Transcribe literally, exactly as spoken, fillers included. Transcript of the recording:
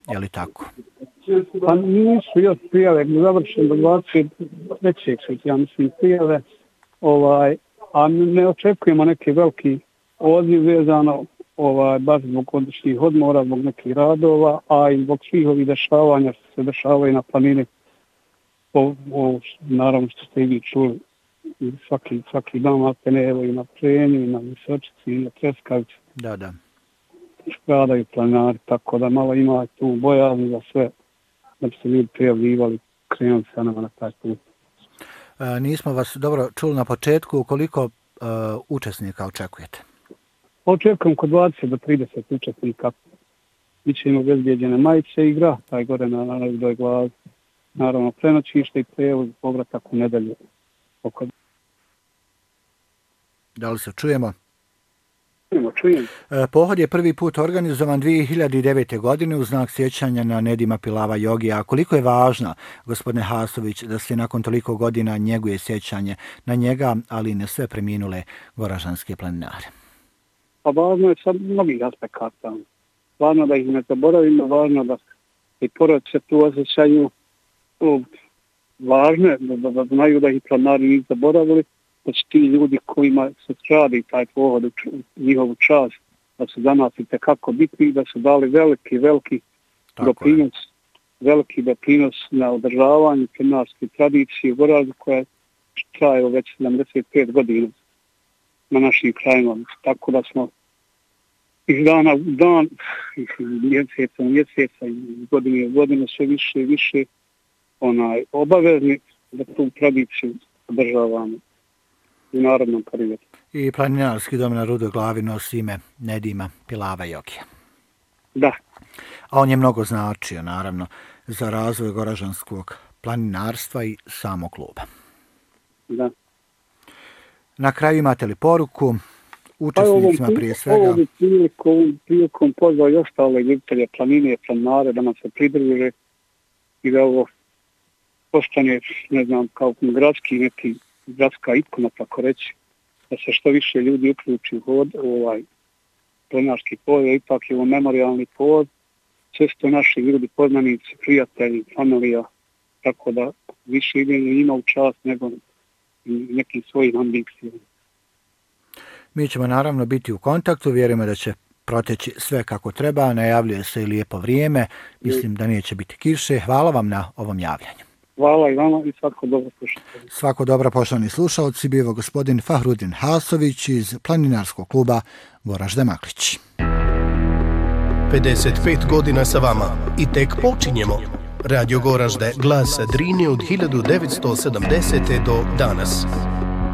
je li tako? Pa nisu još prijave, završen do dvadeset trećeg ja mislim prijave, ovaj, a ne očekujemo neki veliki odziv vezano ovaj, baš zbog godišnjih odmora, zbog nekih radova, a i zbog svih ovih dešavanja što se dešavaju na planini. O, o, naravno što ste i vi čuli, svaki, svaki dan apene, evo i na Prenju, i na Visočici, i na Treskavici. Da, da. Stradaju planinari, tako da malo ima tu bojazni za sve, da bi se ljudi prijavljivali, krenuli sa nama na taj put. E, nismo vas dobro čuli na početku, koliko e, učesnika očekujete? Očekujem kod dvadeset do trideset učesnika. Biće im obezbijeđene majice i igra, taj gore na naravnoj glavi. Naravno, prenoćište i prevoz, povratak u nedelju. Oko... Da li se čujemo? Čujemo, čujemo. E, pohod je prvi put organizovan dvije hiljade devete. godine u znak sjećanja na Nedima Pilava Jogija. A koliko je važno, gospodine Hasović, da se nakon toliko godina njeguje sjećanje na njega, ali i na sve preminule goražanske planinare? Pa važno je sad mnogih aspekata. Važno da ih ne zaboravimo, važno da i porodice tu osjećaju. Važno je da, da, da znaju da ih planinari nisu zaboravili, da su ti ljudi kojima se radi taj pohod u njihovu čast, da su za nas i tekako bitni, da su dali veliki, veliki doprinos, veliki doprinos na održavanju planinarske tradicije u Goraždu koja traje već sedamdeset pet godina na našim krajima. Tako da smo iz dana u dan, iz mjeseca u mjeseca, iz godine u godinu sve više i više onaj obavezni da tu tradiciju održavamo u narodnom periodu. I planinarski dom na Rudoj glavi nosi ime Nedima Pilava Jogija. Da. A on je mnogo značio, naravno, za razvoj goražanskog planinarstva i samog kluba. Da. Na kraju imate li poruku učesnicima pa prije svega? Ovom prilikom, prilikom pozvao i ostale ljubitelje planine, planinare da nam se pridruže i da ovo postane, ne znam, kao gradski neki gradska ikona, tako reći, da se što više ljudi uključi u hod, ovaj planinarski pohod, ipak je ovo memorijalni pohod, sve su to naši ljudi, poznanici, prijatelji, familija, tako da više ide njima u čast nego nekim svojim ambicijama. Mi ćemo naravno biti u kontaktu, vjerujemo da će proteći sve kako treba, najavljuje se i lijepo vrijeme, mislim da neće biti kiše. Hvala vam na ovom javljanju. Hvala i vama i svako dobro slušatelji. Svako dobro, poštovani slušalci, bio gospodin Fahrudin Hasović iz planinarskog kluba Goražde Maklić. pedeset pet godina sa vama i tek počinjemo. Radio Goražde, glas Drine od hiljadu devetsto sedamdesete. do danas.